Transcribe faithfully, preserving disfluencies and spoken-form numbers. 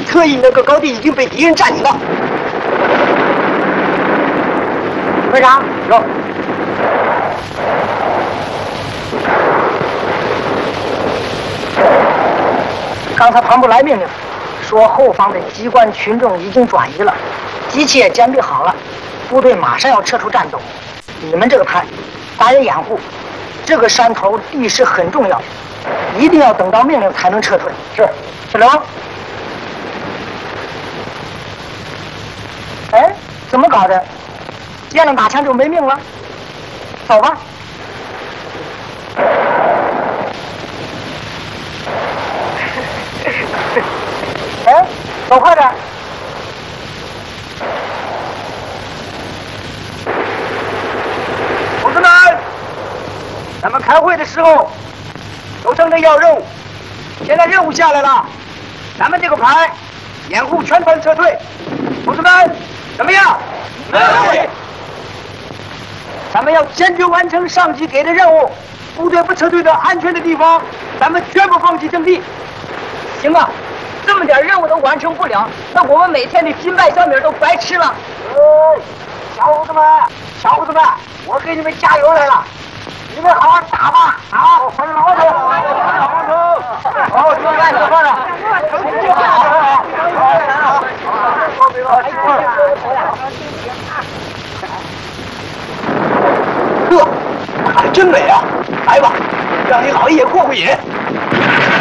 特意那个高地已经被敌人占领了。 队长， 有。 刚才团部来命令，说后方的机关群众已经转移了，机器也建备好了，部队马上要撤出战斗。你们这个排，打人掩护。这个山头地势很重要，一定要等到命令才能撤退。 是， 小刘。哎，怎么搞的？见了打枪就没命了？走吧。哎，走快点！ 同志们，咱们开会的时候都争着要任务，现在任务下来了，咱们这个排掩护全团撤退。同志们，怎么样？没问题。咱们要坚决完成上级给的任务，部队不撤退到安全的地方，咱们绝不放弃阵地。 行啊，这么点任务都完成不了，那我们每天的金麦小米都白吃了。 呃，小伙子们，小伙子们，我给你们加油来了，你们好好打吧！好，分老头，老头，好，吃饭吃饭了，成绩好，好，好，呵，看着真美啊！来吧，让你老爷过过瘾。